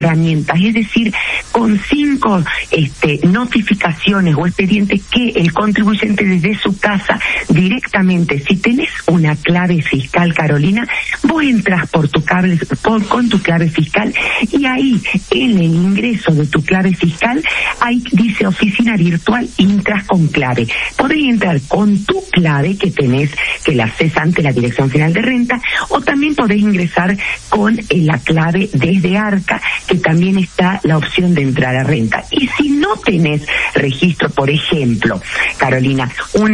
herramientas, es decir, con 5 notificaciones o expedientes que el contribuyente desde su casa directamente, si tenés una clave fiscal, Carolina, vos entras por tu con tu clave fiscal y ahí en el ingreso de tu clave fiscal ahí dice oficina virtual intras con clave. Podés entrar con tu clave que tenés, que la haces ante la Dirección General de Renta, o también podés ingresar con la clave desde Arca, que también está la opción de entrar a renta. Y si no tenés registro, por ejemplo, Carolina,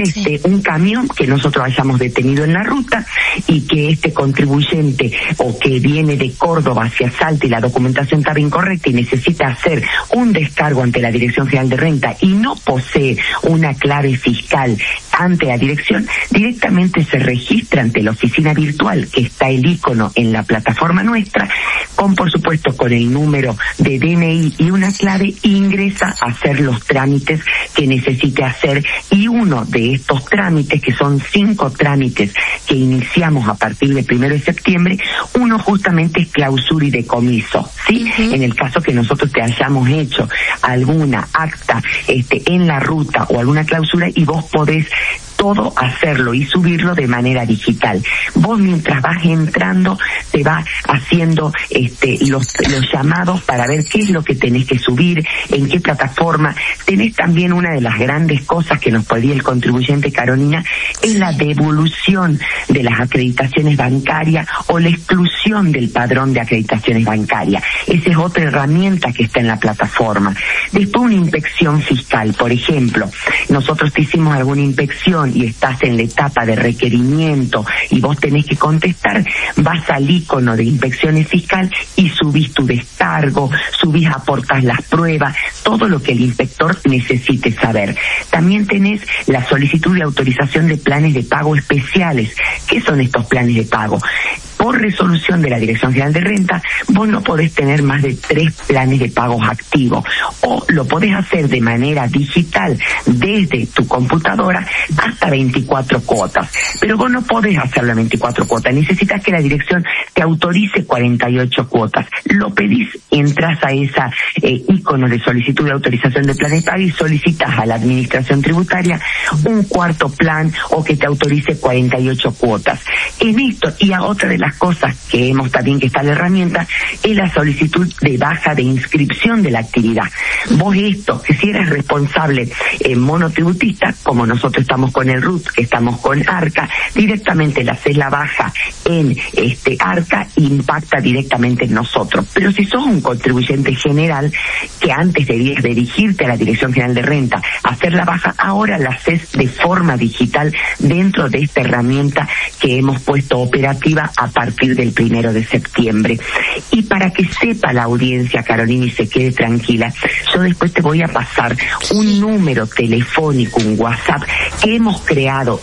un camión que nosotros hayamos detenido en la ruta y que este contribuyente o que viene de Córdoba hacia Salta y la documentación estaba incorrecta y necesita hacer un descargo ante la Dirección General de Renta y no posee una clave fiscal ante la dirección, directamente se registra ante la oficina virtual, que está el icono en la plataforma nuestra, por supuesto con el número de DNI y una clave, ingresa a hacer los trámites que necesite hacer, y uno de estos trámites, que son 5 trámites que iniciamos a partir del 1 de septiembre, uno justamente es clausura y decomiso, ¿sí? Uh-huh. En el caso que nosotros te hayamos hecho alguna acta en la ruta o alguna clausura, y vos podés todo hacerlo y subirlo de manera digital. Vos mientras vas entrando te va haciendo los llamados para ver qué es lo que tenés que subir, en qué plataforma. Tenés también una de las grandes cosas que nos pedía el contribuyente, Carolina, es la devolución de las acreditaciones bancarias o la exclusión del padrón de acreditaciones bancarias. Esa es otra herramienta que está en la plataforma. Después una inspección fiscal, por ejemplo, nosotros te hicimos alguna inspección y estás en la etapa de requerimiento y vos tenés que contestar, vas al icono de inspecciones fiscal y subís tu descargo, aportas las pruebas, todo lo que el inspector necesite saber. También tenés la solicitud de autorización de planes de pago especiales. ¿Qué son estos planes de pago? Por resolución de la Dirección General de Renta, vos no podés tener más de 3 planes de pagos activos, o lo podés hacer de manera digital desde tu computadora hasta 24 cuotas. Pero vos no podés hacerlo a 24 cuotas, necesitas que la dirección te autorice 48 cuotas. Lo pedís, entras a esa icono de solicitud de autorización de plan de pago y solicitas a la Administración Tributaria un cuarto plan o que te autorice 48 cuotas. En esto, y a otra de las cosas que hemos también, que está la herramienta, es la solicitud de baja de inscripción de la actividad. Vos esto, que si eres responsable monotributista, como nosotros estamos con el RUT, que estamos con Arca, directamente le haces la baja en Arca, impacta directamente en nosotros. Pero si sos un contribuyente general, que antes debías dirigirte a la Dirección General de Renta, hacer la baja, ahora la haces de forma digital dentro de esta herramienta que hemos puesto operativa a partir del 1 de septiembre. Y para que sepa la audiencia, Carolina, y se quede tranquila, yo después te voy a pasar un número telefónico, un WhatsApp, que hemos creado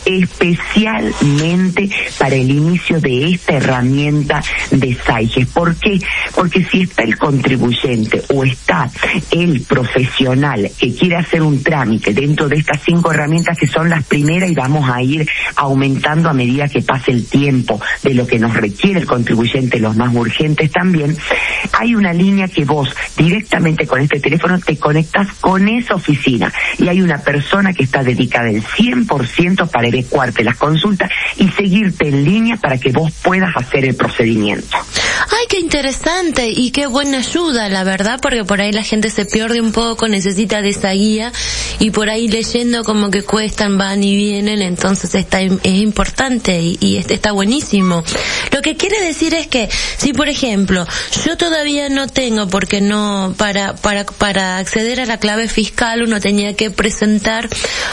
especialmente para el inicio de esta herramienta de SAIGES. ¿Por qué? Porque si está el contribuyente o está el profesional que quiere hacer un trámite dentro de estas 5 herramientas, que son las primeras y vamos a ir aumentando a medida que pase el tiempo de lo que nos requiere el contribuyente, los más urgentes también, hay una línea que vos directamente con este teléfono te conectas con esa oficina y hay una persona que está dedicada el 100% para adecuarte las consultas y seguirte en línea para que vos puedas hacer el procedimiento. Ay, qué interesante y qué buena ayuda, la verdad, porque por ahí la gente se pierde un poco, necesita de esa guía y por ahí leyendo como que cuestan, van y vienen, entonces es importante y está buenísimo. Lo que quiere decir es que si, por ejemplo, yo todavía no tengo, porque no, para acceder a la clave fiscal uno tenía que presentar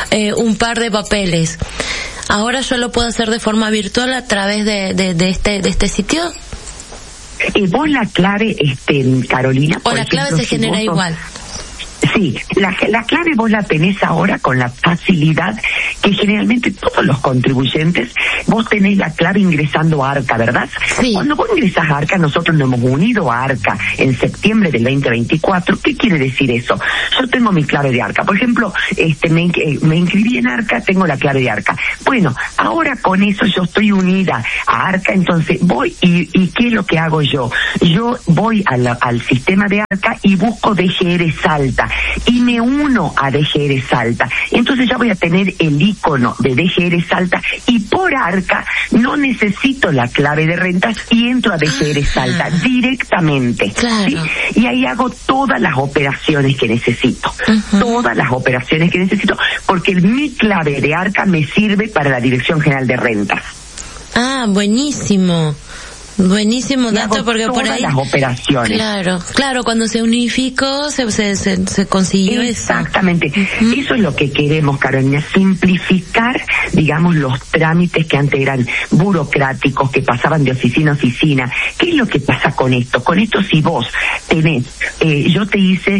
un par de papeles. Ahora yo lo puedo hacer de forma virtual a través de este sitio. Vos la clave, Carolina, o la clave se genera igual. Sí, la clave vos la tenés ahora con la facilidad que generalmente todos los contribuyentes, vos tenés la clave ingresando a ARCA, ¿verdad? Sí. Cuando vos ingresás a ARCA, nosotros nos hemos unido a ARCA en septiembre del 2024. ¿Qué quiere decir eso? Yo tengo mi clave de ARCA. Por ejemplo, me inscribí en ARCA, tengo la clave de ARCA. Bueno, ahora con eso yo estoy unida a ARCA, entonces voy y ¿qué es lo que hago yo? Yo voy al sistema de ARCA y busco DGR Salta y me uno a DGR Salta. Entonces ya voy a tener el icono de DGR Salta y por ARCA no necesito la clave de rentas y entro a DGR Salta directamente. Claro. ¿Sí? Y ahí hago todas las operaciones que necesito. Todas las operaciones que necesito, porque mi clave de ARCA me sirve para la Dirección General de Rentas. Ah, buenísimo. Buenísimo dato, porque por ahí las operaciones. Claro, cuando se unificó se consiguió exactamente. Eso es lo que queremos, Carolina, simplificar, digamos, los trámites que antes eran burocráticos, que pasaban de oficina a oficina. ¿Qué es lo que pasa con esto? Con esto, si vos tenés, yo te hice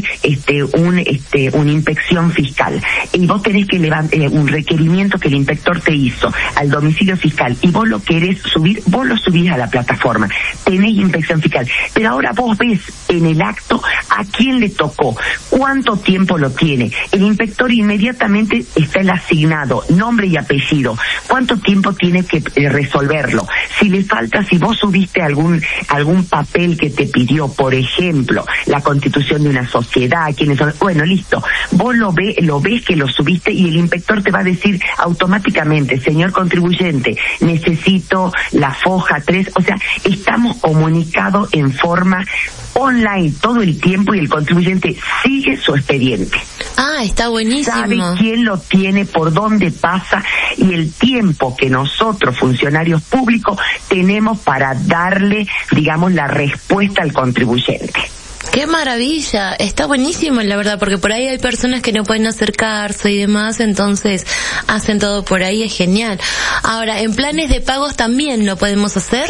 una inspección fiscal y vos tenés que levantar un requerimiento que el inspector te hizo al domicilio fiscal y vos lo querés subir, vos lo subís a la plataforma. Tenés inspección fiscal, pero ahora vos ves en el acto a quién le tocó, cuánto tiempo lo tiene. El inspector inmediatamente está el asignado, nombre y apellido, cuánto tiempo tiene que resolverlo. Si le falta, si vos subiste algún papel que te pidió, por ejemplo, la constitución de una sociedad, quiénes son, bueno, listo, vos lo ves que lo subiste y el inspector te va a decir automáticamente, señor contribuyente, necesito la foja 3, o sea, estamos comunicados en forma online todo el tiempo y el contribuyente sigue su expediente. Ah, está buenísimo. Sabe quién lo tiene, por dónde pasa y el tiempo que nosotros, funcionarios públicos, tenemos para darle, digamos, la respuesta al contribuyente. ¡Qué maravilla! Está buenísimo, la verdad, porque por ahí hay personas que no pueden acercarse y demás, entonces hacen todo por ahí, es genial. Ahora, ¿en planes de pagos también lo podemos hacer?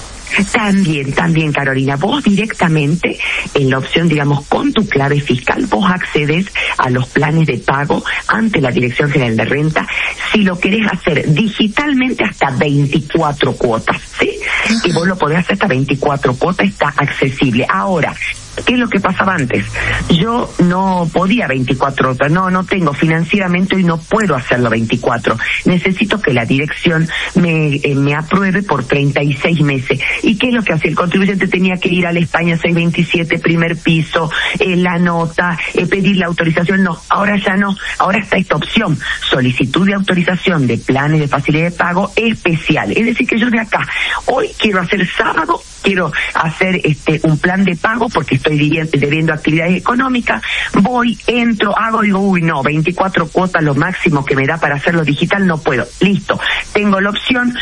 También, Carolina, vos directamente en la opción, digamos, con tu clave fiscal, vos accedes a los planes de pago ante la Dirección General de Renta. Si lo querés hacer digitalmente, hasta 24 cuotas, ¿sí? Y vos lo podés hacer hasta 24 cuotas, está accesible. Ahora, ¿qué es lo que pasaba antes? Yo no podía 24 cuotas, no tengo financieramente y no puedo hacerlo 24. Necesito que la dirección me apruebe por 36 meses. ¿Y qué es lo que hacía? El contribuyente tenía que ir a la España 627, primer piso, la nota, pedir la autorización. No, ahora ya no. Ahora está esta opción, solicitud de autorización de planes de facilidad de pago especial. Es decir, que yo de acá, hoy quiero hacer sábado, quiero hacer un plan de pago porque estoy debiendo actividades económicas, voy, entro, hago, digo, 24 cuotas lo máximo que me da para hacerlo digital, no puedo. Listo, tengo la opción,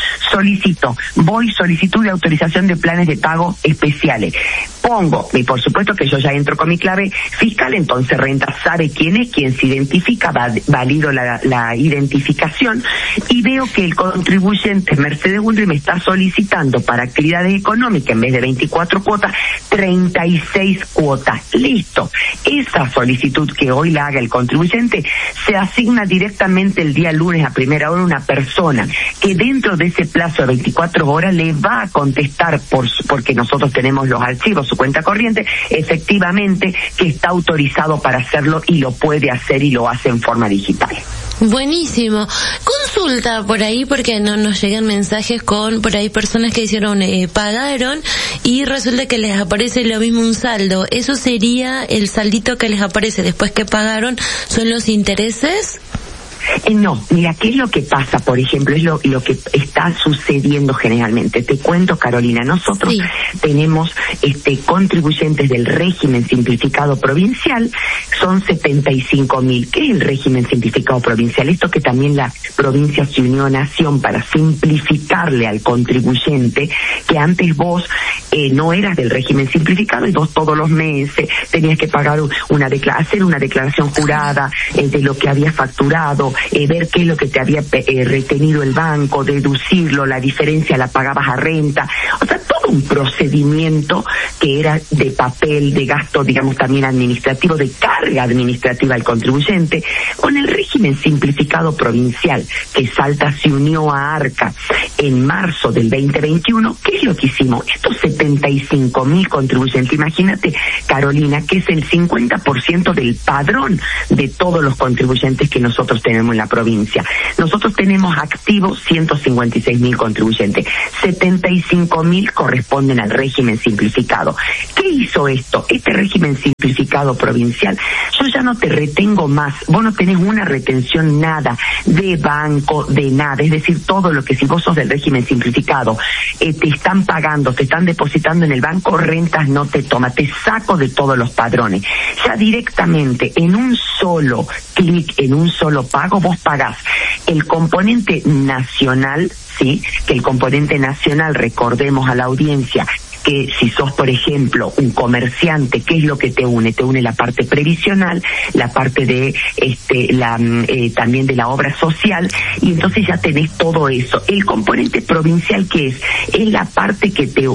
solicitud de autorización de planes de pago especiales. Pongo, y por supuesto que yo ya entro con mi clave fiscal, entonces Renta sabe quién es, quién se identifica, valido la identificación y veo que el contribuyente Mercedes Bullrich me está solicitando para actividades económicas, en vez de 24 cuotas, 36 cuotas. Listo. Esa solicitud que hoy la haga el contribuyente se asigna directamente el día lunes a primera hora a una persona que dentro de ese plazo de 24 horas le va a contestar porque nosotros tenemos los archivos, su cuenta corriente, efectivamente que está autorizado para hacerlo y lo puede hacer y lo hace en forma digital. Buenísimo. Consulta por ahí, porque no nos llegan mensajes con por ahí personas que hicieron, pagaron y resulta que les aparece lo mismo un saldo. ¿Eso sería el saldito que les aparece después que pagaron? ¿Son los intereses? No, mira, ¿qué es lo que pasa, por ejemplo? Es lo que está sucediendo generalmente. Te cuento, Carolina, nosotros tenemos contribuyentes del régimen simplificado provincial, son 75.000. ¿Qué es el régimen simplificado provincial? Esto que también la provincia se unió a Nación para simplificarle al contribuyente, que antes vos no eras del régimen simplificado y vos todos los meses tenías que pagar hacer una declaración jurada de lo que habías facturado, ver qué es lo que te había retenido el banco, deducirlo, la diferencia la pagabas a renta, o sea, todo un procedimiento que era de papel, de gasto, digamos, también administrativo, de carga administrativa al contribuyente. Con el régimen simplificado provincial, que Salta se unió a ARCA en marzo del 2021, ¿qué es lo que hicimos? Estos 75.000 contribuyentes, imagínate, Carolina, que es el 50% del padrón de todos los contribuyentes que nosotros tenemos en la provincia. Nosotros tenemos activos 156.000 contribuyentes, 75.000 corresponden al régimen simplificado. ¿Qué hizo esto? Este régimen simplificado provincial, yo ya no te retengo más, vos no tenés una retención nada de banco, de nada, es decir, todo lo que si vos sos del régimen simplificado, te están pagando, te están depositando en el banco, rentas no te toma, te saco de todos los padrones. Ya directamente, en un solo clic, en un solo pago, vos pagás el componente nacional, ¿sí? Que el componente nacional, recordemos a la audiencia, que si sos, por ejemplo, un comerciante, ¿qué es lo que te une? Te une la parte previsional, la parte de también de la obra social, y entonces ya tenés todo eso. El componente provincial, ¿qué es? Es la parte que te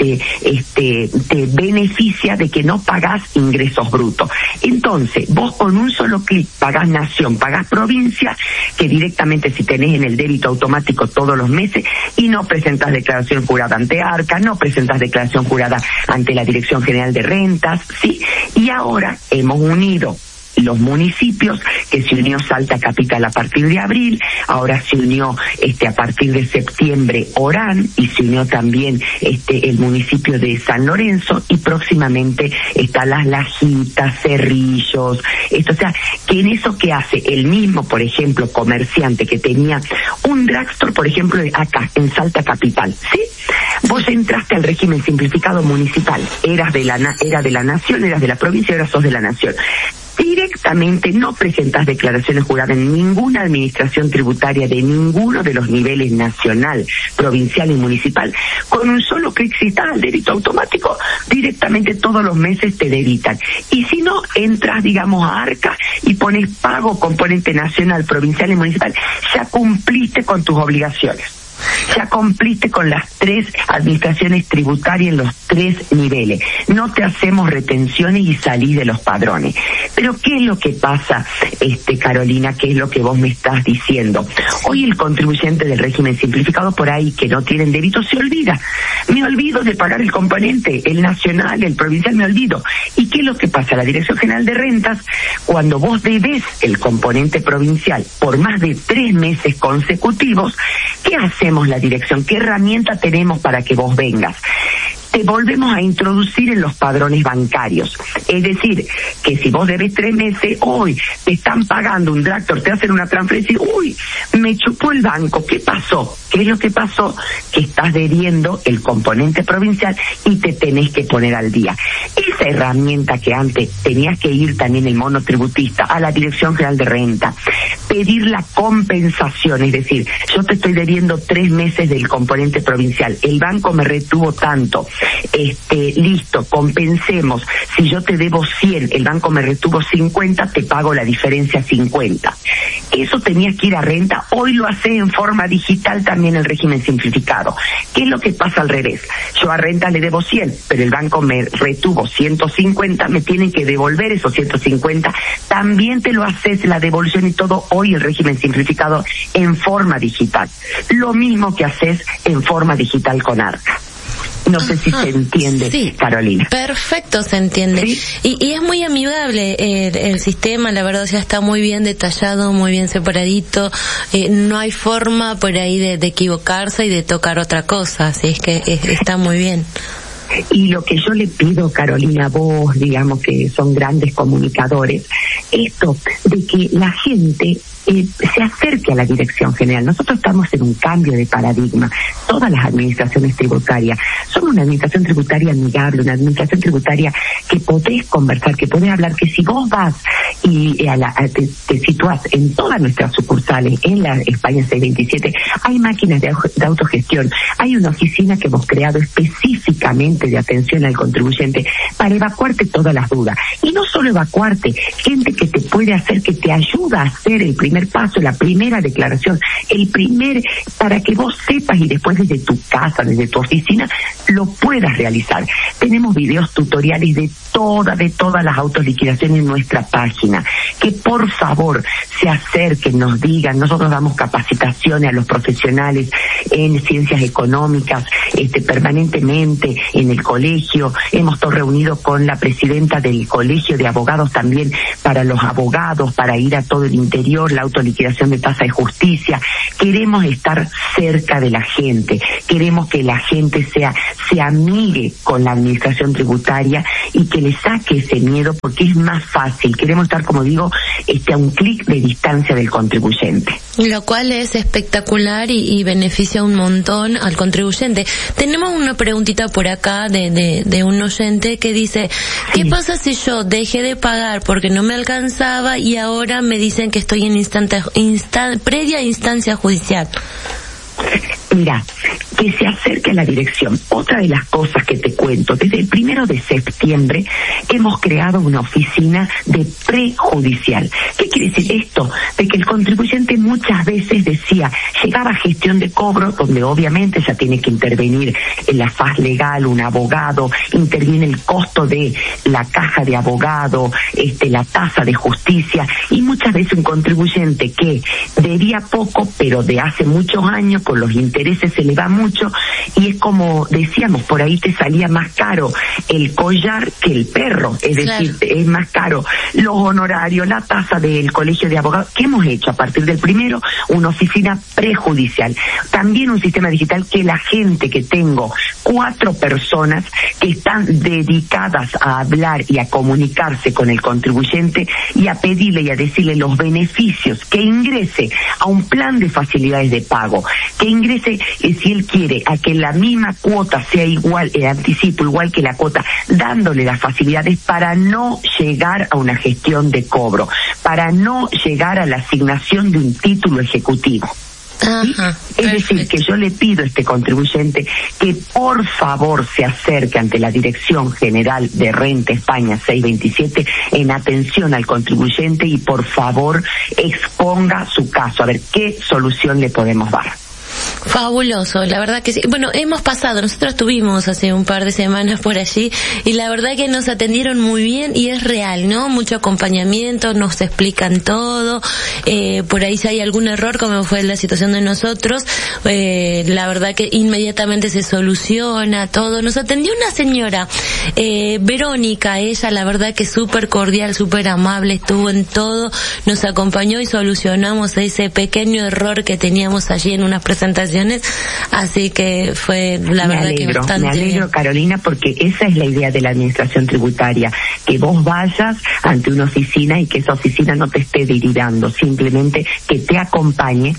beneficia de que no pagás ingresos brutos. Entonces, vos con un solo clic pagás nación, pagás provincia, que directamente si tenés en el débito automático todos los meses, y no presentás declaración jurada ante ARCA, no presentás declaración jurada ante la Dirección General de Rentas, ¿sí? Y ahora hemos unido los municipios, que se unió Salta Capital a partir de abril, ahora se unió a partir de septiembre Orán, y se unió también el municipio de San Lorenzo, y próximamente está Las Lajitas, Cerrillos, o sea, que en eso que hace el mismo, por ejemplo, comerciante que tenía un drugstore, por ejemplo, acá en Salta Capital, ¿sí? Vos entraste al régimen simplificado municipal, eras de la nación, eras de la provincia, ahora sos de la nación. Directamente no presentás declaraciones juradas en ninguna administración tributaria de ninguno de los niveles nacional, provincial y municipal. Con un solo clic, si estás al débito automático, directamente todos los meses te debitan. Y si no, entras, digamos, a ARCA y pones pago componente nacional, provincial y municipal, ya cumpliste con tus obligaciones. Ya cumpliste con las 3 administraciones tributarias en los 3 niveles. No te hacemos retenciones y salís de los padrones. Pero ¿qué es lo que pasa, Carolina? ¿Qué es lo que vos me estás diciendo? Hoy el contribuyente del régimen simplificado por ahí que no tienen débito se olvida. Me olvido de pagar el componente, el nacional, el provincial, me olvido. ¿Y qué es lo que pasa? La Dirección General de Rentas, cuando vos debes el componente provincial por más de 3 meses consecutivos, ¿qué hacemos la dirección? ¿Qué herramienta tenemos para que vos vengas? Te volvemos a introducir en los padrones bancarios. Es decir, que si vos debes 3 meses, hoy te están pagando un drugstore, te hacen una transferencia, uy, me chupó el banco, ¿qué pasó? ¿Qué es lo que pasó? Que estás debiendo el componente provincial y te tenés que poner al día. Esa herramienta que antes tenías que ir también el monotributista a la Dirección General de Renta, pedir la compensación, es decir, yo te estoy debiendo 3 meses del componente provincial, el banco me retuvo tanto, listo, compensemos, si yo te debo 100, el banco me retuvo 50, te pago la diferencia 50. Eso tenías que ir a Renta, hoy lo hace en forma digital también el régimen simplificado. ¿Qué es lo que pasa al revés? Yo a Renta le debo 100, pero el banco me retuvo 150, me tienen que devolver esos 150, también te lo haces la devolución y todo hoy el régimen simplificado en forma digital. Lo mismo que haces en forma digital con ARCA. No sé si se entiende, sí, Carolina. Perfecto, se entiende. ¿Sí? Y es muy amigable el sistema, la verdad, ya está muy bien detallado, muy bien separadito. No hay forma por ahí de equivocarse y de tocar otra cosa, así es que está muy bien. Y lo que yo le pido, Carolina, vos, digamos que son grandes comunicadores, esto de que la gente se acerque a la Dirección General. Nosotros estamos en un cambio de paradigma. Todas las administraciones tributarias son una administración tributaria amigable, una administración tributaria que podés conversar, que podés hablar, que si vos vas y te situás en todas nuestras sucursales, en la España 627, hay máquinas de autogestión, hay una oficina que hemos creado específicamente de atención al contribuyente para evacuarte todas las dudas. Y no solo evacuarte, gente que te puede hacer, que te ayuda a hacer el primer paso, la primera declaración, para que vos sepas y después desde tu casa, desde tu oficina, lo puedas realizar. Tenemos videos tutoriales de todas las autoliquidaciones en nuestra página. Que por favor se acerquen, nos digan. Nosotros damos capacitaciones a los profesionales en ciencias económicas, permanentemente en el colegio. Hemos estado reunidos con la presidenta del colegio de abogados también para los abogados, para ir a todo el interior, la autoliquidación de tasa de justicia. Queremos estar cerca de la gente, queremos que la gente se amigue con la administración tributaria y que le saque ese miedo, porque es más fácil. Queremos estar, como digo, a un clic de distancia del contribuyente. Lo cual es espectacular y beneficia un montón al contribuyente. Tenemos una preguntita por acá de un oyente que dice, ¿qué pasa si yo dejé de pagar porque no me alcanzaba y ahora me dicen que estoy en previa instancia judicial? Mira, que se acerque a la dirección. Otra de las cosas que te cuento, desde el 1 de septiembre hemos creado una oficina de prejudicial. ¿Qué quiere decir esto? De que el contribuyente muchas veces decía, llegaba a gestión de cobro, donde obviamente ya tiene que intervenir en la faz legal un abogado, interviene el costo de la caja de abogado, la tasa de justicia, y muchas veces un contribuyente que debía poco, pero de hace muchos años, con los intereses se le va mucho, y es como decíamos, por ahí te salía más caro el collar que el perro, es decir, es más caro los honorarios, la tasa del colegio de abogados. ¿Qué hemos hecho? A partir del 1, una oficina prejudicial, también un sistema digital que la gente, que tengo 4 personas que están dedicadas a hablar y a comunicarse con el contribuyente y a pedirle y a decirle los beneficios, que ingrese a un plan de facilidades de pago, que ingrese, si él quiere, a que la misma cuota sea igual, el anticipo igual que la cuota, dándole las facilidades para no llegar a una gestión de cobro, para no llegar a la asignación de un título ejecutivo. Ajá, es decir, que yo le pido a este contribuyente que por favor se acerque ante la Dirección General de Renta España 627 en atención al contribuyente y por favor exponga su caso, a ver qué solución le podemos dar. Fabuloso, la verdad que sí. Bueno, nosotros estuvimos hace un par de semanas por allí y la verdad que nos atendieron muy bien y es real, ¿no? Mucho acompañamiento, nos explican todo, por ahí si hay algún error como fue la situación de nosotros, la verdad que inmediatamente se soluciona todo. Nos atendió una señora, Verónica, ella la verdad que súper cordial, súper amable, estuvo en todo, nos acompañó y solucionamos ese pequeño error que teníamos allí en unas presentaciones, así que fue la verdad que bastante. Me alegro, Carolina, porque esa es la idea de la administración tributaria, que vos vayas ante una oficina y que esa oficina no te esté delirando, simplemente que te acompañe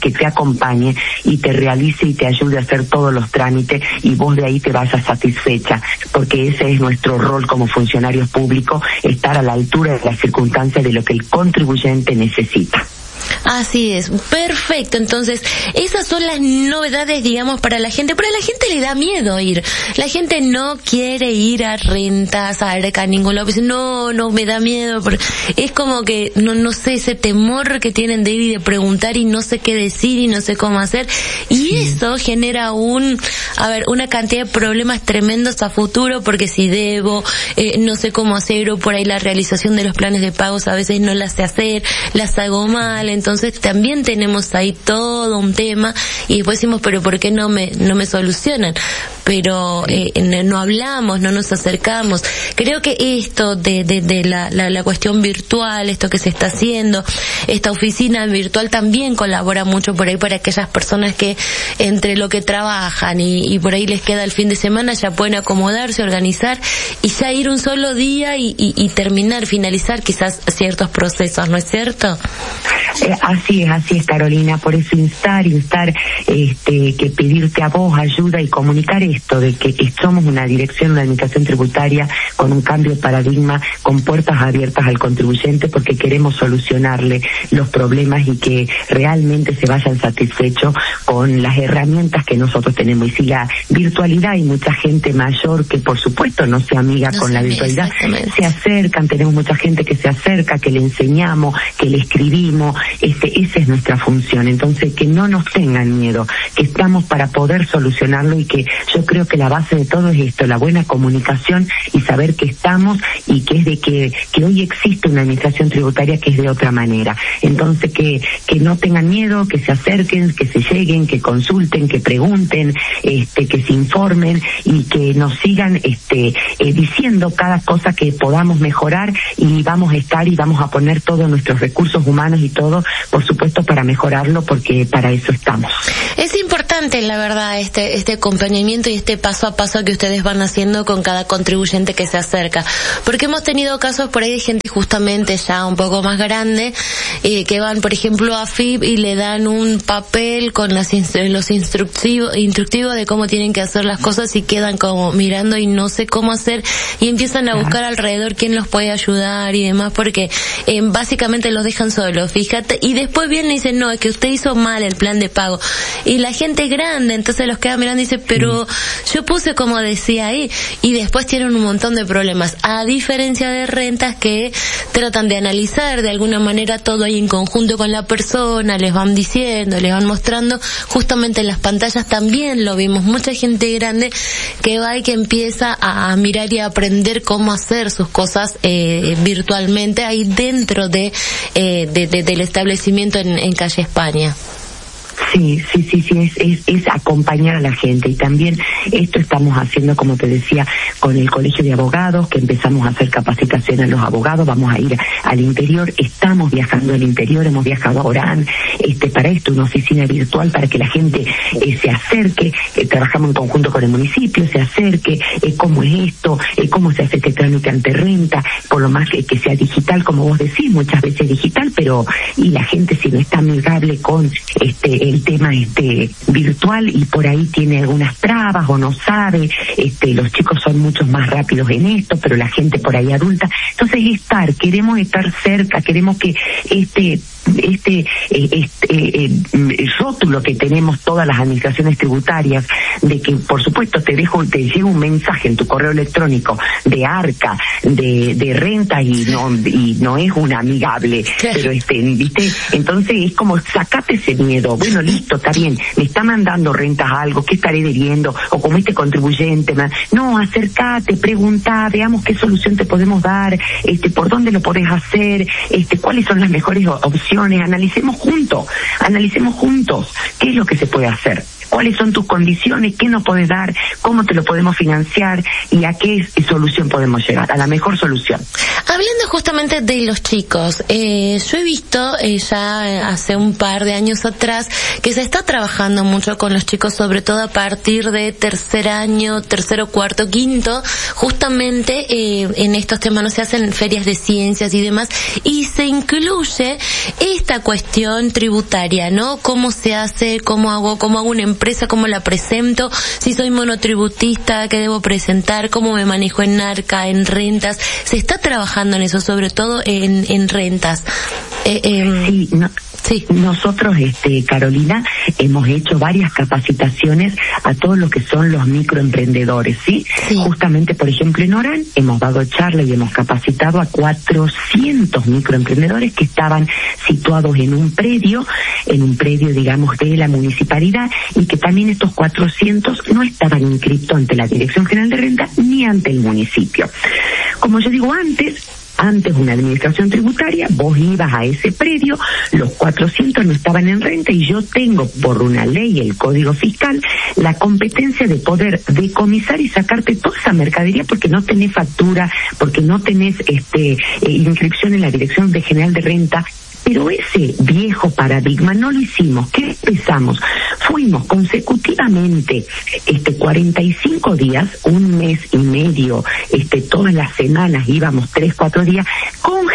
y te realice y te ayude a hacer todos los trámites y vos de ahí te vayas satisfecha, porque ese es nuestro rol como funcionarios públicos, estar a la altura de las circunstancias de lo que el contribuyente necesita. Así es, perfecto. Entonces, esas son las novedades, digamos, para la gente. Pero a la gente le da miedo ir. La gente no quiere ir a rentas, a ningún lado. Dice, no, me da miedo. Es como que, no sé, ese temor que tienen de ir y de preguntar y no sé qué decir y no sé cómo hacer. Y eso genera una cantidad de problemas tremendos a futuro, porque si debo, no sé cómo hacer, o por ahí la realización de los planes de pagos a veces no las sé hacer, las hago mal. Entonces también tenemos ahí todo un tema y después decimos, pero ¿por qué no me solucionan? Pero no hablamos, no nos acercamos. Creo que esto de la cuestión virtual, esto que se está haciendo, esta oficina virtual también colabora mucho por ahí para aquellas personas que entre lo que trabajan y por ahí les queda el fin de semana ya pueden acomodarse, organizar y ya ir un solo día y finalizar quizás ciertos procesos, ¿no es cierto? Así es, Carolina. Por eso instar, que pedirte a vos ayuda y comunicar esto, de que somos una dirección, una administración tributaria con un cambio de paradigma, con puertas abiertas al contribuyente, porque queremos solucionarle los problemas y que realmente se vayan satisfechos con las herramientas que nosotros tenemos. Y si la virtualidad, hay mucha gente mayor que por supuesto no se amiga con la virtualidad, se acercan, tenemos mucha gente que se acerca, que le enseñamos, que le escribimos, esa es nuestra función. Entonces, que no nos tengan miedo, que estamos para poder solucionarlo, y que yo creo que la base de todo es esto, la buena comunicación y saber que estamos, y que es de que hoy existe una administración tributaria que es de otra manera. Entonces, que no tengan miedo, que se acerquen, que se lleguen, que consulten, que pregunten, que se informen, y que nos sigan diciendo cada cosa que podamos mejorar, y vamos a estar y vamos a poner todos nuestros recursos humanos y todo, por supuesto, para mejorarlo, porque para eso estamos. Es importante, la verdad, este acompañamiento y este paso a paso que ustedes van haciendo con cada contribuyente que se acerca, porque hemos tenido casos por ahí de gente justamente ya un poco más grande, que van, por ejemplo, a FIP y le dan un papel con los instructivos de cómo tienen que hacer las cosas, y quedan como mirando y no sé cómo hacer, y empiezan a buscar alrededor quién los puede ayudar y demás, porque básicamente los dejan solos, fíjate, y después vienen y dicen, no, es que usted hizo mal el plan de pago, y la gente grande entonces los queda mirando y dice, pero yo puse como decía ahí, y después tienen un montón de problemas, a diferencia de rentas que tratan de analizar de alguna manera todo ahí en conjunto con la persona, les van diciendo, les van mostrando, justamente en las pantallas también lo vimos, mucha gente grande que va y que empieza a mirar y a aprender cómo hacer sus cosas virtualmente ahí dentro del establecimiento en Calle España. Sí, es acompañar a la gente, y también esto estamos haciendo, como te decía, con el Colegio de Abogados, que empezamos a hacer capacitación a los abogados, vamos a ir al interior, estamos viajando al interior, hemos viajado a Orán, para esto, una oficina virtual para que la gente se acerque, trabajamos en conjunto con el municipio, se acerque, cómo es esto, cómo se hace este trámite ante renta, por lo más que sea digital, como vos decís, muchas veces digital, pero y la gente si no está amigable con el tema virtual, y por ahí tiene algunas trabas o no sabe, los chicos son mucho más rápidos en esto, pero la gente por ahí adulta, entonces queremos estar cerca, queremos que rótulo que tenemos todas las administraciones tributarias, de que por supuesto te llega un mensaje en tu correo electrónico de Arca, de renta, y no es un amigable, pero ¿viste? Entonces es como, sacate ese miedo, bueno, listo, está bien, me está mandando rentas algo, ¿qué estaré debiendo? O como contribuyente, no, acércate, pregunta, veamos qué solución te podemos dar, por dónde lo podés hacer, cuáles son las mejores opciones, analicemos juntos, qué es lo que se puede hacer, cuáles son tus condiciones, qué nos podés dar, cómo te lo podemos financiar, y a qué solución podemos llegar, a la mejor solución. Hablando justamente de los chicos, yo he visto ya hace un par de años atrás que se está trabajando mucho con los chicos, sobre todo a partir de tercer año, tercero, cuarto, quinto, justamente en estos temas no se hacen ferias de ciencias y demás, y se incluye esta cuestión tributaria, ¿no? ¿Cómo se hace? ¿Cómo hago una empresa? ¿Cómo la presento? Si soy monotributista, ¿qué debo presentar? ¿Cómo me manejo en Arca, en rentas? Se está trabajando en eso, sobre todo en rentas. Sí. Nosotros, Carolina, hemos hecho varias capacitaciones a todos los que son los microemprendedores, ¿sí? Justamente, por ejemplo, en Orán hemos dado charla y hemos capacitado a 400 microemprendedores que estaban situados en un predio, digamos, de la municipalidad, y que también estos 400 no estaban inscritos ante la Dirección General de Renta ni ante el municipio. Como yo digo, antes una administración tributaria, vos ibas a ese predio, los 400 no estaban en renta, y yo tengo por una ley, el Código Fiscal, la competencia de poder decomisar y sacarte toda esa mercadería porque no tenés factura, porque no tenés inscripción en la Dirección General de Renta. Pero ese viejo paradigma no lo hicimos. ¿Qué empezamos? Fuimos consecutivamente 45 días, un mes y medio, todas las semanas íbamos 3-4 días con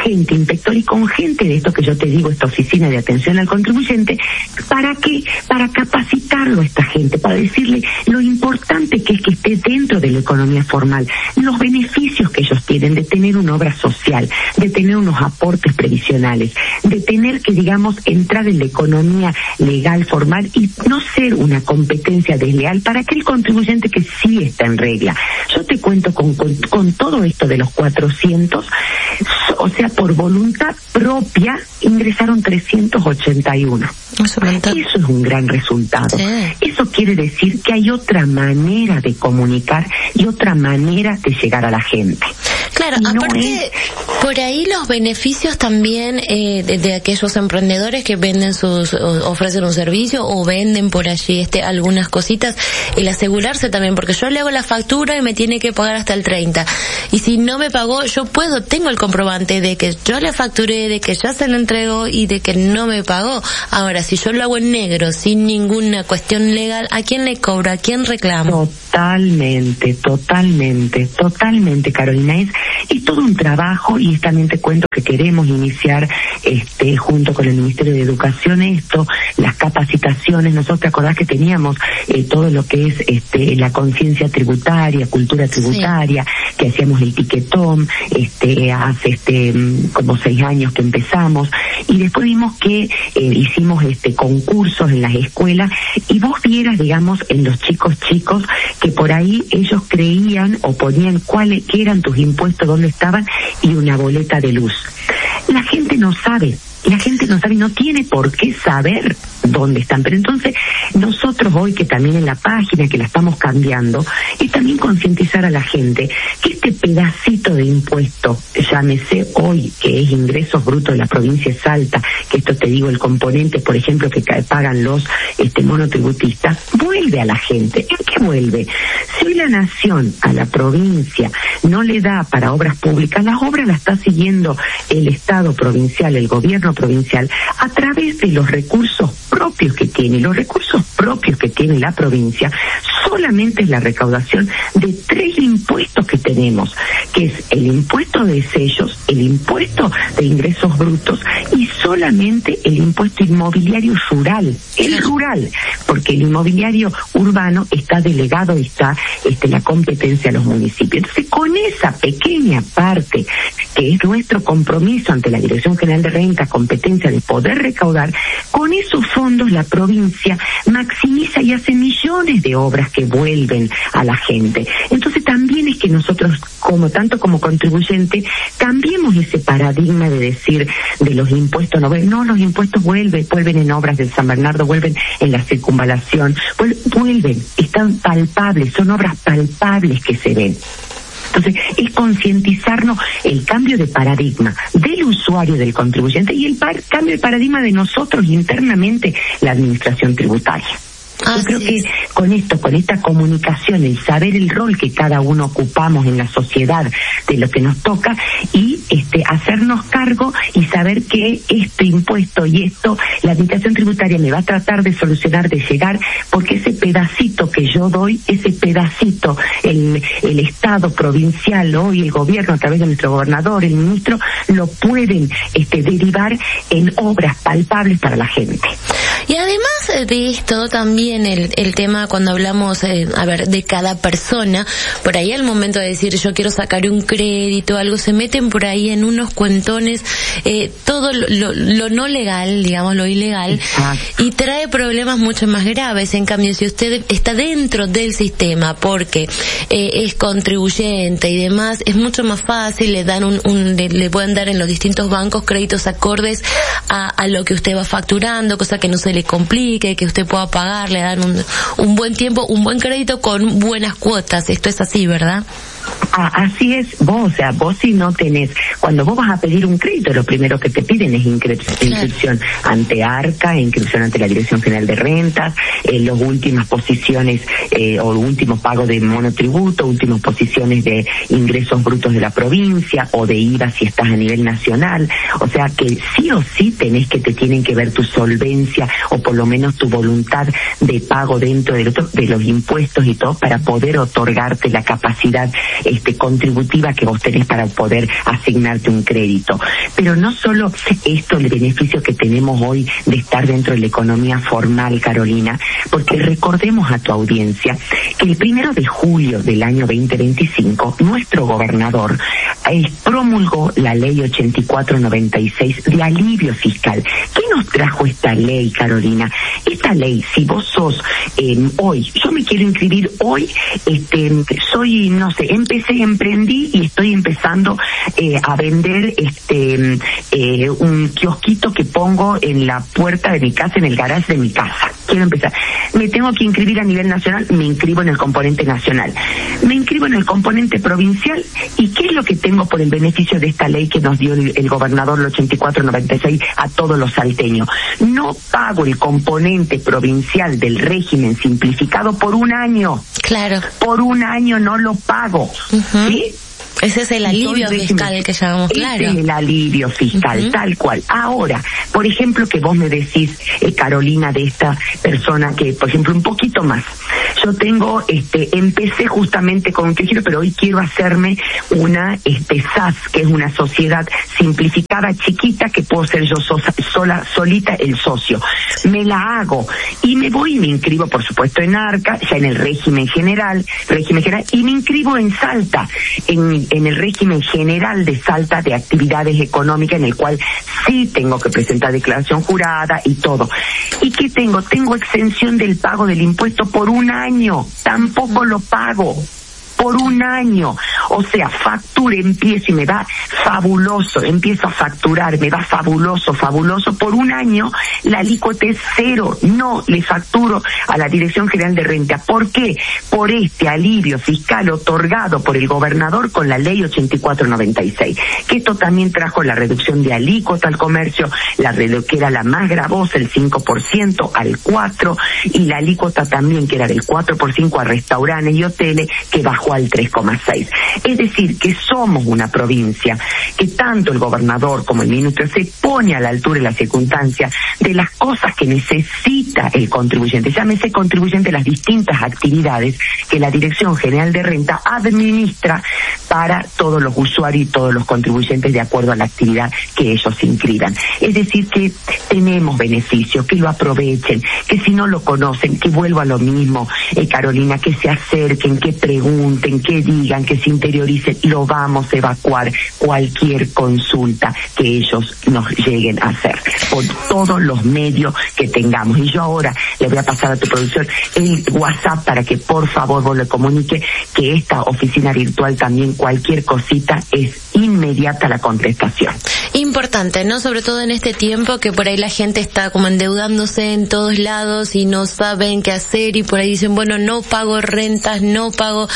gente inspector y con gente de esto que yo te digo, esta oficina de atención al contribuyente. ¿Para qué? Para capacitarlo a esta gente, para decirle lo importante que es que esté dentro de la economía formal, los beneficios que ellos tienen de tener una obra social, de tener unos aportes previsionales, de tener que, digamos, entrar en la economía legal formal y no ser una competencia desleal para aquel contribuyente que sí está en regla. Yo te cuento con todo esto de los 400, o sea, por voluntad propia ingresaron 381. Eso es un gran resultado. Sí. Eso quiere decir que hay otra manera de comunicar y otra manera de llegar a la gente. Claro, aparte, por ahí los beneficios también de aquellos emprendedores que venden ofrecen un servicio o venden por allí algunas cositas, el asegurarse también, porque yo le hago la factura y me tiene que pagar hasta el 30. Y si no me pagó, tengo el comprobante de que yo le facturé, de que ya se lo entregó y de que no me pagó. Ahora, si yo lo hago en negro, sin ninguna cuestión legal, ¿a quién le cobro? ¿A quién reclamo? Totalmente, Carolina. Es todo un trabajo y también te cuento que queremos iniciar junto con el Ministerio de Educación las capacitaciones. Nosotros, ¿te acordás que teníamos todo lo que es la conciencia tributaria, cultura tributaria, sí, que hacíamos el tiquetón, hace como 6 años que empezamos, y después vimos que hicimos concursos en las escuelas y vos vieras, digamos, en los chicos que por ahí ellos creían o ponían qué eran tus impuestos, dónde estaban, y una boleta de luz. La gente no sabe y no tiene por qué saber dónde están. Pero entonces nosotros hoy, que también en la página que la estamos cambiando, es también concientizar a la gente que este pedacito de impuesto, llámese hoy que es ingresos brutos de la provincia de Salta, que esto te digo, el componente, por ejemplo, que pagan los monotributistas, vuelve a la gente. ¿En qué vuelve? Si hoy la nación a la provincia no le da para obras públicas, las obras las está siguiendo el Estado provincial, el gobierno provincial, a través de los recursos propios que tiene. Los recursos propios que tiene la provincia solamente es la recaudación de 3 impuestos que tenemos, que es el impuesto de sellos, el impuesto de ingresos brutos y solamente el impuesto inmobiliario rural, porque el inmobiliario urbano está delegado y está la competencia de los municipios. Entonces, con esa pequeña parte que es nuestro compromiso ante la Dirección General de Rentas, competencia de poder recaudar, con esos fondos la provincia maximiza y hace millones de obras que vuelven a la gente. Entonces también es que nosotros, tanto como contribuyente, cambiemos ese paradigma de decir de los impuestos no, los impuestos vuelven en obras del San Bernardo, vuelven en la circunvalación, vuelven, están palpables, son obras palpables que se ven. Entonces, es concientizarnos el cambio de paradigma del usuario, del contribuyente, y el cambio de paradigma de nosotros internamente, la administración tributaria. Yo creo que con esta comunicación, el saber el rol que cada uno ocupamos en la sociedad, de lo que nos toca, y hacernos cargo y saber que este impuesto y la administración tributaria me va a tratar de solucionar, de llegar, porque ese pedacito que yo doy, ese pedacito, el Estado provincial, hoy el gobierno a través de nuestro gobernador, el ministro, lo pueden derivar en obras palpables para la gente. Y además de esto, también el tema cuando hablamos, de cada persona, por ahí al momento de decir yo quiero sacar un crédito, algo, se meten por ahí en unos cuentones, todo lo no legal, digamos, lo ilegal, exacto, y trae problemas mucho más graves. En cambio, si usted está dentro del sistema porque es contribuyente y demás, es mucho más fácil, le pueden dar en los distintos bancos créditos acordes a lo que usted va facturando, cosa que no se le complique, que usted pueda pagar, le dan un buen tiempo, un buen crédito con buenas cuotas. Esto es así, ¿verdad? Así es. Vos si no tenés, cuando vos vas a pedir un crédito, lo primero que te piden es inscripción ante ARCA, inscripción ante la Dirección General de Rentas, las últimas posiciones o último pago de monotributo, últimas posiciones de ingresos brutos de la provincia o de IVA si estás a nivel nacional. O sea que sí o sí te tienen que ver tu solvencia o por lo menos tu voluntad de pago dentro de los impuestos y todo, para poder otorgarte la capacidad contributiva que vos tenés para poder asignarte un crédito. Pero no solo esto, el beneficio que tenemos hoy de estar dentro de la economía formal, Carolina, porque recordemos a tu audiencia que el 1 de julio del año 2025, nuestro gobernador promulgó la ley 8496 de alivio fiscal. ¿Qué nos trajo esta ley, Carolina? Esta ley, si vos sos hoy, yo me quiero inscribir hoy, soy, no sé, emprendí y estoy empezando a vender un kiosquito que pongo en la puerta de mi casa, en el garage de mi casa. Quiero empezar. Me tengo que inscribir a nivel nacional, me inscribo en el componente nacional. Me inscribo en el componente provincial, ¿y qué es lo que tengo por el beneficio de esta ley que nos dio el gobernador, el 8496, a todos los salteños? No pago el componente provincial del régimen simplificado por un año. Claro. Por un año no lo pago. ¿Sí? Ese es el alivio fiscal que llamamos, claro. Ese es el alivio fiscal, tal cual. Ahora, por ejemplo, que vos me decís, Carolina, de esta persona que, por ejemplo, un poquito más. Yo tengo, empecé justamente con un tejido, pero hoy quiero hacerme una, SAS, que es una sociedad simplificada chiquita, que puedo ser yo solita el socio. Me la hago y me voy y me inscribo, por supuesto, en ARCA, ya en el régimen general, y me inscribo en Salta, en el régimen general de Salta de actividades económicas, en el cual sí tengo que presentar declaración jurada y todo. ¿Y qué tengo? Tengo exención del pago del impuesto por un año. Tampoco lo pago. Por un año. O sea, factura, empiezo y me va fabuloso, empiezo a facturar, me va fabuloso. Por un año la alícuota es 0, no le facturo a la Dirección General de Renta. ¿Por qué? Por este alivio fiscal otorgado por el gobernador con la ley 8496, que esto también trajo la reducción de alícuota al comercio, que era la más gravosa, el 5% al 4%, y la alícuota también, que era del 4% a restaurantes y hoteles, que bajó al 3,6%. Es decir, que somos una provincia que tanto el gobernador como el ministro se pone a la altura de la circunstancia de las cosas que necesita el contribuyente. Llámese contribuyente las distintas actividades que la Dirección General de Renta administra para todos los usuarios y todos los contribuyentes de acuerdo a la actividad que ellos inscriban. Es decir, que tenemos beneficios, que lo aprovechen, que si no lo conocen, que vuelva a lo mismo, Carolina, que se acerquen, que pregunten, que digan, que se interioricen. Lo vamos a evacuar cualquier consulta que ellos nos lleguen a hacer por todos los medios que tengamos. Y yo ahora le voy a pasar a tu producción el WhatsApp para que por favor vos le comunique que esta oficina virtual también, cualquier cosita, es inmediata la contestación. Importante, ¿no? Sobre todo en este tiempo que por ahí la gente está como endeudándose en todos lados y no saben qué hacer, y por ahí dicen, bueno, no pago rentas, no pago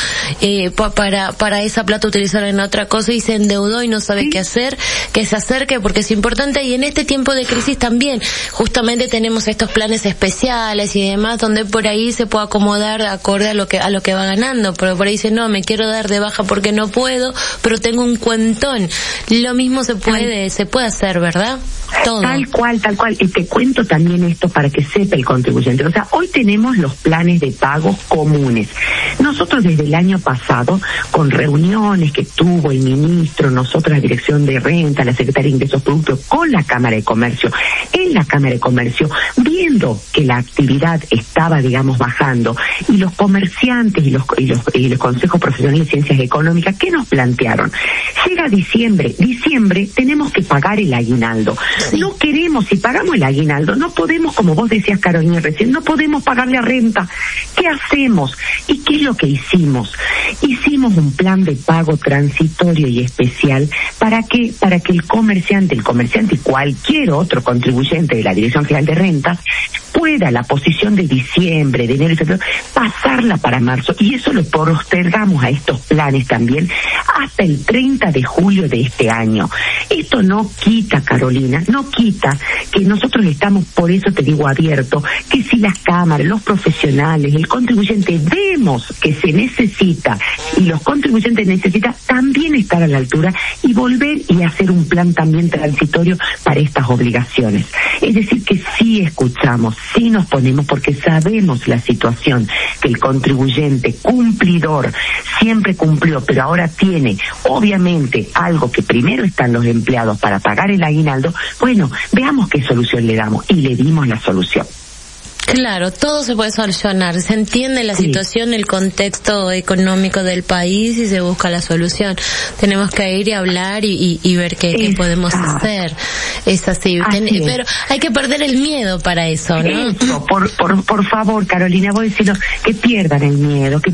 para esa plata utilizarla en otra cosa, y se endeudó y no sabe qué hacer, que se acerque porque es importante. Y en este tiempo de crisis también justamente tenemos estos planes especiales y demás, donde por ahí se puede acomodar acorde a lo que va ganando. Pero por ahí dice, no, me quiero dar de baja porque no puedo, pero tengo un cuentón. Lo mismo se puede hacer, ¿verdad? Todo. Tal cual. Y te cuento también esto para que sepa el contribuyente. O sea, hoy tenemos los planes de pago comunes. Nosotros desde el año pasado, con reuniones que tuvo el ministro, nosotros la Dirección de Renta, la Secretaría de Ingresos Productos, con la Cámara de Comercio, en la Cámara de Comercio, viendo que la actividad estaba, digamos, bajando, y los comerciantes y los consejos profesionales de ciencias económicas, ¿qué nos plantearon? Llega diciembre tenemos que pagar el aguinaldo. Sí. No queremos, si pagamos el aguinaldo, no podemos, como vos decías, Carolina, recién, no podemos pagar la renta. ¿Qué hacemos? ¿Y qué es lo que hicimos? Hicimos un plan de pago transitorio y especial para que el comerciante y cualquier otro contribuyente de la Dirección General de Rentas pueda la posición de diciembre, de enero y febrero, pasarla para marzo. Y eso lo postergamos a estos planes también hasta el 30 de julio de este año. esto no quita, Carolina, no quita que nosotros estamos, por eso te digo abierto, que si las cámaras, los profesionales, el contribuyente vemos que se necesita y los contribuyentes necesitan también estar a la altura y volver y hacer un plan también transitorio para estas obligaciones. Es decir, que sí escuchamos, sí nos ponemos, porque sabemos la situación, que el contribuyente cumplidor siempre cumplió, pero ahora tiene, obviamente, algo que primero están los empleados para pagar el aguinaldo. Bueno, veamos qué solución le damos, y le dimos la solución. Claro, todo se puede solucionar, se entiende la situación, el contexto económico del país y se busca la solución. Tenemos que ir y hablar y ver qué podemos hacer. Es así, pero hay que perder el miedo para eso, ¿no? Eso, por favor, Carolina, voy a decirlo, que pierdan el miedo.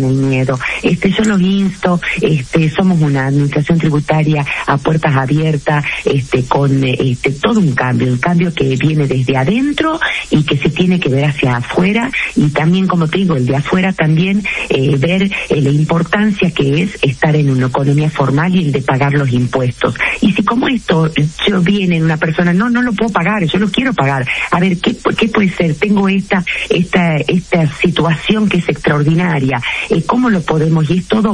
Yo los insto, somos una administración tributaria a puertas abiertas, con todo un cambio que viene desde adentro y que se tiene que ver hacia afuera, y también, como te digo, el de afuera también ver la importancia que es estar en una economía formal y el de pagar los impuestos. Y si como esto yo viene una persona, no lo puedo pagar, yo lo quiero pagar, a ver, ¿qué puede ser? Tengo esta situación que es extraordinaria, ¿cómo lo podemos? Y es todo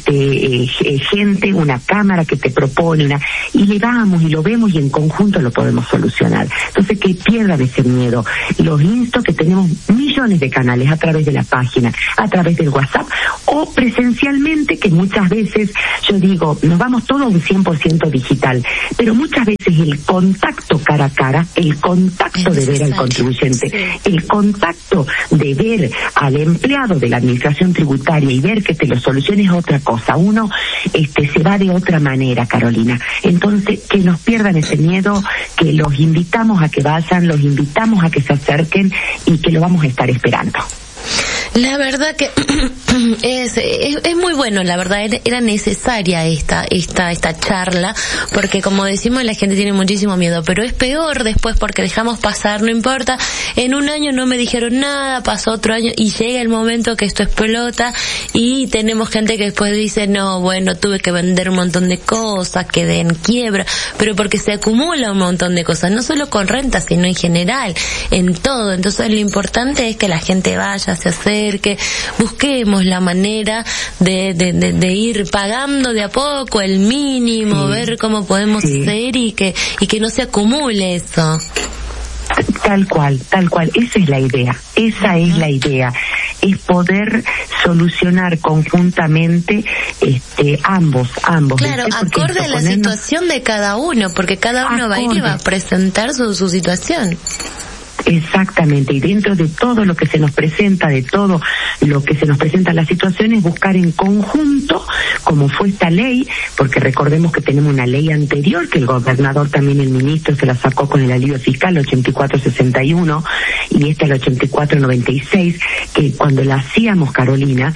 gente, una cámara que te propone, y le damos y lo vemos y en conjunto lo podemos solucionar. Entonces, que pierdan ese miedo. Los que tenemos millones de canales a través de la página, a través del WhatsApp o presencialmente, que muchas veces yo digo, nos vamos todo a un 100% digital, pero muchas veces el contacto cara a cara, el contacto de ver al contribuyente, el contacto de ver al empleado de la administración tributaria y ver que te lo solucione es otra cosa. Uno se va de otra manera, Carolina. Entonces, que nos pierdan ese miedo, que los invitamos a que vayan, los invitamos a que se acerquen y que lo vamos a estar esperando. La verdad que es muy bueno, la verdad era necesaria esta charla, porque como decimos, la gente tiene muchísimo miedo, pero es peor después porque dejamos pasar, no importa, en un año no me dijeron nada, pasó otro año y llega el momento que esto explota y tenemos gente que después dice, no, bueno, tuve que vender un montón de cosas, quedé en quiebra, pero porque se acumula un montón de cosas, no solo con renta, sino en general, en todo. Entonces lo importante es que la gente vaya, se acerque, busquemos la manera de ir pagando de a poco el mínimo, ver cómo podemos hacer y que no se acumule eso. Tal cual, esa es la idea, es poder solucionar conjuntamente ambos. Claro, acorde a la situación de cada uno, porque cada uno va a ir y va a presentar su situación. Exactamente, y dentro de todo lo que se nos presenta, las situaciones, buscar en conjunto, como fue esta ley, porque recordemos que tenemos una ley anterior, que el gobernador, también el ministro, se la sacó con el alivio fiscal, el 8461, y esta el 8496, que cuando la hacíamos, Carolina,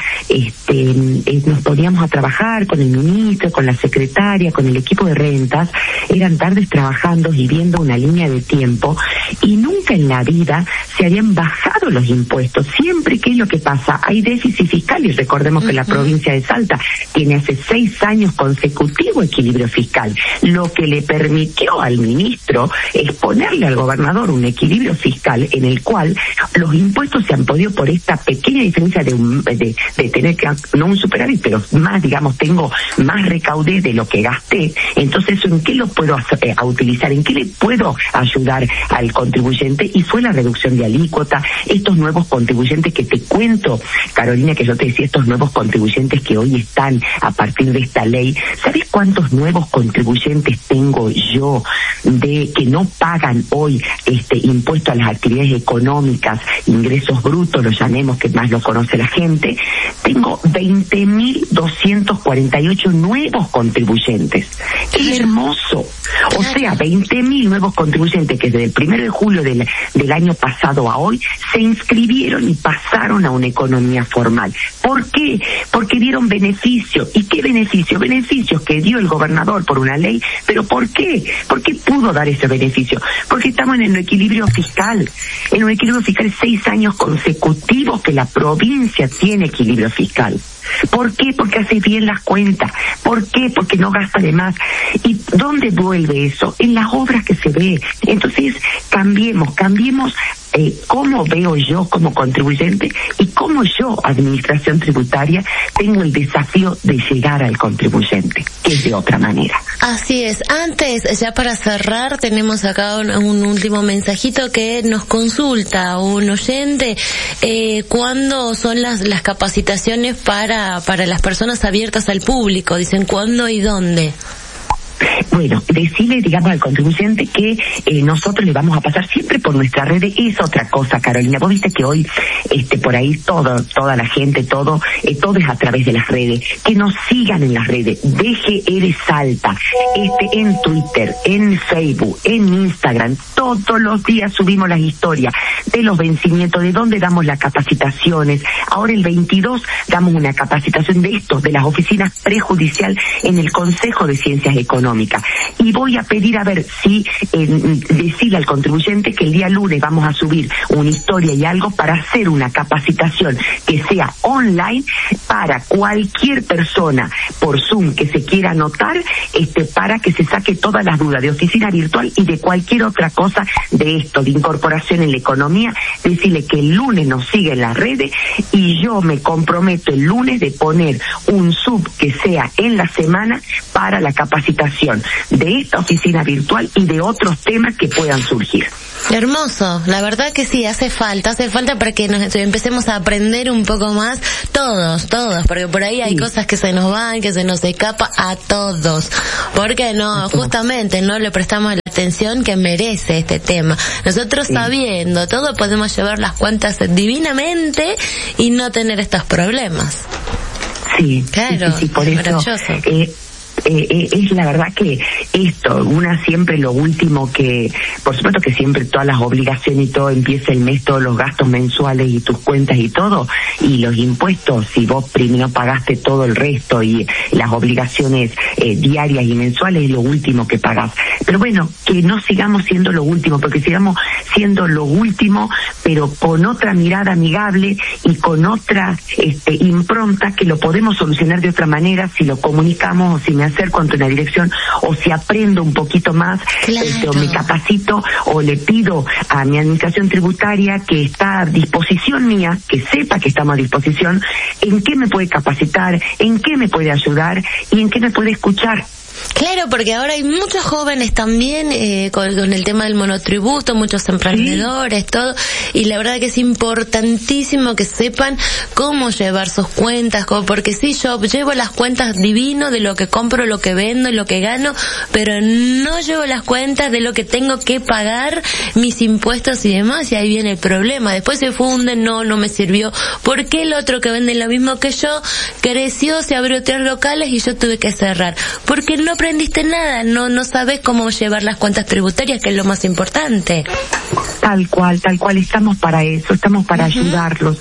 nos poníamos a trabajar con el ministro, con la secretaria, con el equipo de rentas, eran tardes trabajando y viendo una línea de tiempo, y nunca en la vida se habían bajado los impuestos. Siempre, ¿qué es lo que pasa? Hay déficit fiscal, y recordemos que la provincia de Salta tiene hace 6 años consecutivo equilibrio fiscal. Lo que le permitió al ministro es ponerle al gobernador un equilibrio fiscal en el cual los impuestos se han podido, por esta pequeña diferencia de tener que, no un superávit, pero más, digamos, tengo más recaudé de lo que gasté. Entonces, ¿en qué lo puedo a utilizar? ¿En qué le puedo ayudar al contribuyente? Y fue la reducción de alícuota, estos nuevos contribuyentes que te cuento, Carolina, que yo te decía, estos nuevos contribuyentes que hoy están a partir de esta ley. ¿Sabes cuántos nuevos contribuyentes tengo yo que no pagan hoy impuesto a las actividades económicas, ingresos brutos, lo llamemos, que más lo conoce la gente? Tengo 20.248 nuevos contribuyentes. Es hermoso. O sea, 20.000 nuevos contribuyentes que desde el 1 de julio del año pasado pasado a hoy se inscribieron y pasaron a una economía formal. ¿Por qué? Porque dieron beneficio. ¿Y qué beneficio? Beneficios que dio el gobernador por una ley. ¿Pero por qué? ¿Por qué pudo dar ese beneficio? Porque estamos en un equilibrio fiscal. En un equilibrio fiscal 6 años consecutivos que la provincia tiene equilibrio fiscal. ¿Por qué? Porque hace bien las cuentas. ¿Por qué? Porque no gasta de más. ¿Y dónde vuelve eso? En las obras que se ve. Entonces, cambiemos cómo veo yo como contribuyente y cómo yo, administración tributaria, tengo el desafío de llegar al contribuyente, que es de otra manera. Así es. Antes, ya para cerrar, tenemos acá un último mensajito que nos consulta un oyente. ¿Cuándo son las capacitaciones para las personas abiertas al público? Dicen, ¿cuándo y dónde? Bueno, decirle, digamos, al contribuyente que nosotros le vamos a pasar siempre por nuestra red. Es otra cosa, Carolina. Vos viste que hoy, por ahí toda la gente, todo es a través de las redes. Que nos sigan en las redes. DGR Salta, en Twitter, en Facebook, en Instagram. Todos los días subimos las historias de los vencimientos, de dónde damos las capacitaciones. Ahora el 22 damos una capacitación de las oficinas prejudicial en el Consejo de Ciencias Económicas. Y voy a pedir a ver si decirle al contribuyente que el día lunes vamos a subir una historia y algo para hacer una capacitación que sea online para cualquier persona por Zoom que se quiera anotar, para que se saque todas las dudas de oficina virtual y de cualquier otra cosa de esto, de incorporación en la economía. Decirle que el lunes nos sigue en las redes y yo me comprometo el lunes de poner un sub que sea en la semana para la capacitación de esta oficina virtual y de otros temas que puedan surgir. Hermoso, la verdad que sí, hace falta para que nos empecemos a aprender un poco más, todos, porque por ahí hay cosas que se nos van, que se nos escapa a todos, porque justamente no le prestamos la atención que merece este tema. Nosotros sabiendo todo podemos llevar las cuentas divinamente y no tener estos problemas. Sí, claro, sí, por eso, maravilloso. Es la verdad que una siempre lo último que, por supuesto que siempre todas las obligaciones y todo, empieza el mes, todos los gastos mensuales y tus cuentas y todo, y los impuestos, si vos primero pagaste todo el resto y las obligaciones diarias y mensuales es lo último que pagás. Pero bueno, que no sigamos siendo lo último, porque sigamos siendo lo último, pero con otra mirada amigable y con otra impronta que lo podemos solucionar de otra manera si lo comunicamos o si me acerco ante una dirección o si aprendo un poquito más, o me capacito o le pido a mi administración tributaria que está a disposición mía, que sepa que estamos a disposición, en qué me puede capacitar, en qué me puede ayudar y en qué me puede escuchar. Claro, porque ahora hay muchos jóvenes también con el tema del monotributo, muchos emprendedores, todo, y la verdad que es importantísimo que sepan cómo llevar sus cuentas, porque sí, yo llevo las cuentas divino de lo que compro, lo que vendo y lo que gano, pero no llevo las cuentas de lo que tengo que pagar, mis impuestos y demás, y ahí viene el problema. Después se funden, no me sirvió. ¿Por qué el otro que vende lo mismo que yo creció, se abrió 3 locales y yo tuve que cerrar? Porque no aprendiste nada, no sabes cómo llevar las cuentas tributarias, que es lo más importante. Tal cual, estamos para eso, estamos para ayudarlos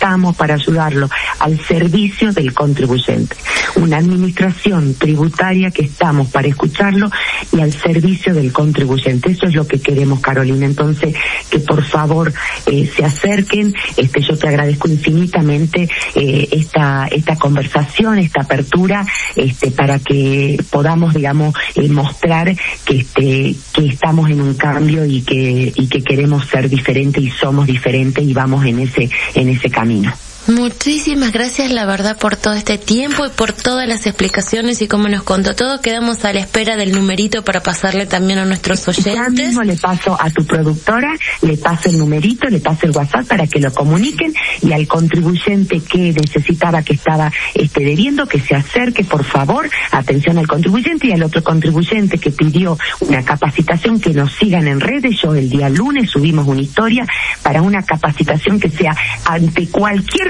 al servicio del contribuyente. Una administración tributaria que estamos para escucharlo y al servicio del contribuyente. Eso es lo que queremos, Carolina. Entonces, que por favor se acerquen. Yo te agradezco infinitamente esta conversación, esta apertura, para que podamos, digamos, mostrar que estamos en un cambio y que queremos ser diferentes y somos diferentes y vamos en ese camino. Muchísimas gracias, la verdad, por todo este tiempo y por todas las explicaciones y cómo nos contó todo. Quedamos a la espera del numerito para pasarle también a nuestros oyentes. Ya mismo le paso a tu productora, le paso el numerito, le paso el WhatsApp para que lo comuniquen, y al contribuyente que necesitaba, que estaba debiendo, que se acerque, por favor. Atención al contribuyente, y al otro contribuyente que pidió una capacitación, que nos sigan en redes. Yo el día lunes subimos una historia para una capacitación que sea ante cualquier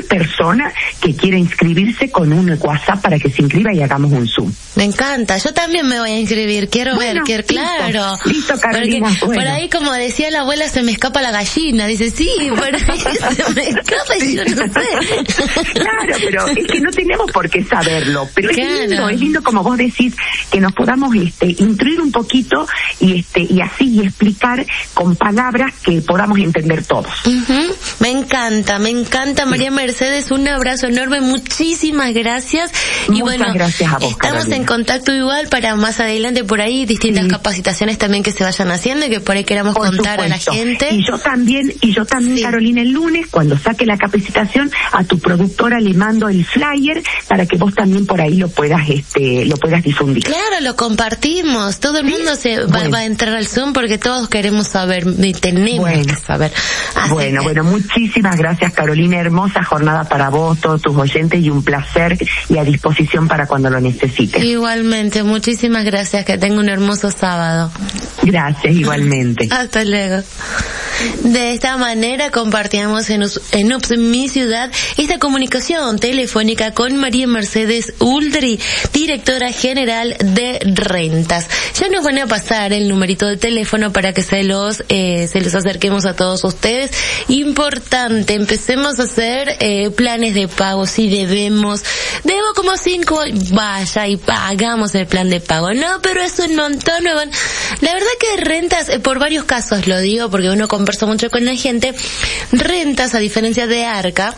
persona que quiera inscribirse con un WhatsApp para que se inscriba y hagamos un Zoom. Me encanta, yo también me voy a inscribir, quiero ver, claro. Listo, Carolina. Porque por ahí, como decía la abuela, se me escapa la gallina, dice, sí, por ahí se me escapa y yo no sé. Claro, pero es que no tenemos por qué saberlo, pero es lindo como vos decís, que nos podamos instruir un poquito y así explicar con palabras que podamos entender todos. Me encanta, María Mercedes, un abrazo enorme, muchísimas gracias. Y muchas gracias a vos, estamos Carolina. en contacto igual para más adelante por ahí, distintas capacitaciones también que se vayan haciendo y que por ahí queramos contar a la gente. Y yo también, Carolina, el lunes, cuando saque la capacitación, a tu productora le mando el flyer para que vos también por ahí lo puedas difundir. Claro, lo compartimos, todo el mundo va a entrar al Zoom porque todos queremos saber, tenemos que saber. Bueno, muchísimas gracias, Carolina, hermosa jornada para vos, todos tus oyentes, y un placer y a disposición para cuando lo necesites. Igualmente, muchísimas gracias, que tenga un hermoso sábado. Gracias, igualmente. Hasta luego. De esta manera compartíamos en UPS Mi Ciudad esta comunicación telefónica con María Mercedes Uldry, directora general de rentas. Ya nos van a pasar el numerito de teléfono para que se los acerquemos a todos ustedes. Importante, empecemos a hacer planes de pago. Si debo como 5, vaya y pagamos el plan de pago. No, pero es un montón. La verdad que rentas, por varios casos lo digo, porque uno conversa mucho con la gente, rentas, a diferencia de Arca,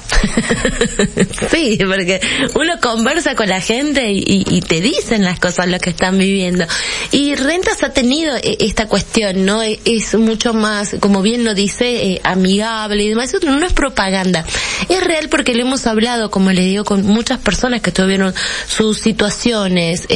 sí, porque uno conversa con la gente y te dicen las cosas, lo que están viviendo. Y rentas ha tenido esta cuestión, ¿no? Es mucho más, como bien lo dice, amigable y demás. Eso no es propaganda. Es real porque lo hemos hablado, como le digo, con muchas personas que tuvieron sus situaciones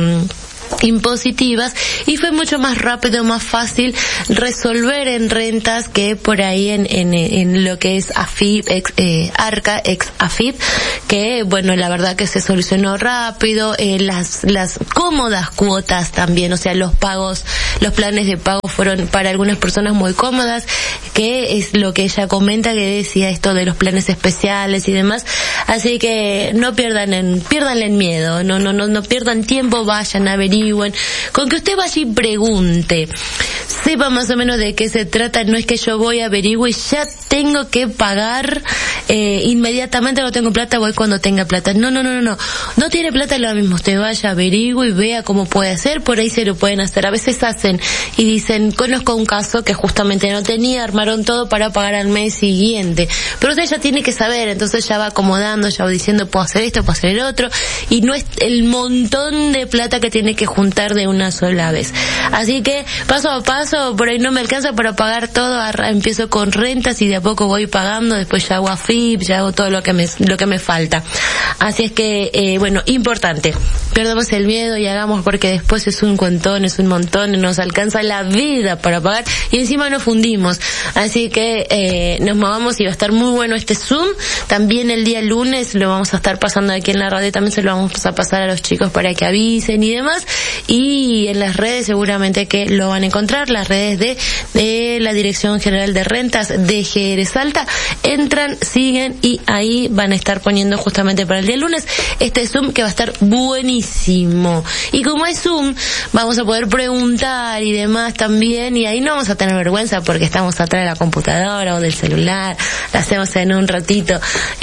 impositivas, y fue mucho más rápido, más fácil resolver en rentas que por ahí en lo que es AFIP, Arca, ex AFIP, que bueno, la verdad que se solucionó rápido, las cómodas cuotas también, o sea, los planes de pago fueron para algunas personas muy cómodas, que es lo que ella comenta, que decía esto de los planes especiales y demás. Así que no pierdan el miedo, no pierdan tiempo, vayan, averigüen. Con que usted vaya y pregunte, sepa más o menos de qué se trata. No es que yo voy, averiguo y ya tengo que pagar inmediatamente, no tengo plata, voy cuando tenga plata. No tiene plata, lo mismo, usted vaya, averigüe y vea cómo puede hacer. Por ahí se lo pueden hacer. A veces hacen y dicen, conozco un caso que justamente no tenía, armaron todo para pagar al mes siguiente, pero usted ya tiene que saber, entonces ya va acomodando, ya va diciendo, puedo hacer esto, puedo hacer el otro, y no es el montón de plata que tiene que juntar de una sola vez. Así que paso a paso, por ahí no me alcanza para pagar todo, empiezo con rentas y de a poco voy pagando, después ya hago AFIP, ya hago todo lo que me falta. Así es que bueno, importante, perdamos el miedo y hagamos, porque después es un montón, nos alcanza la vida para pagar y encima nos fundimos. Así que nos movamos y va a estar muy bueno este Zoom. También el día lunes lo vamos a estar pasando aquí en la radio, también se lo vamos a pasar a los chicos para que avisen y demás. Y en las redes seguramente que lo van a encontrar, las redes de la Dirección General de Rentas de GR Salta. Entran, siguen y ahí van a estar poniendo justamente para el día lunes este Zoom, que va a estar buenísimo. Y como es Zoom, vamos a poder preguntar y demás también, y ahí no vamos a tener vergüenza porque estamos atrás de la computadora o del celular, lo hacemos en un ratito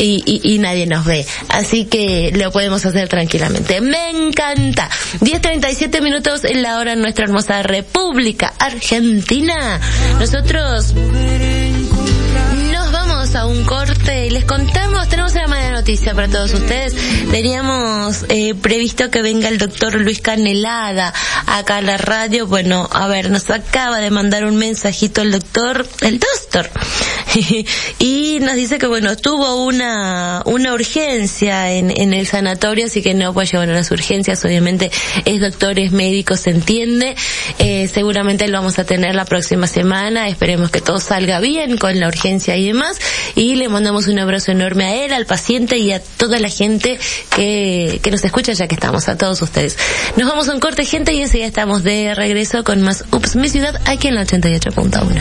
y nadie nos ve. Así que lo podemos hacer tranquilamente. Me encanta. 10:37 minutos en la hora en nuestra hermosa República Argentina. Nosotros nos vamos a un corte y les contamos, tenemos una mala noticia para todos ustedes. Teníamos previsto que venga el doctor Luis Canelada acá a la radio. Bueno, a ver, nos acaba de mandar un mensajito el doctor y nos dice que bueno, tuvo una urgencia en el sanatorio, así que no puede llevar a las urgencias. Obviamente es doctor, es médico, se entiende. Seguramente lo vamos a tener la próxima semana, esperemos que todo salga bien con la urgencia y demás, y le mandamos un abrazo enorme a él, al paciente y a toda la gente que nos escucha, ya que estamos, a todos ustedes. Nos vamos a un corte, gente, y enseguida estamos de regreso con más UPS Mi Ciudad aquí en la 88.1.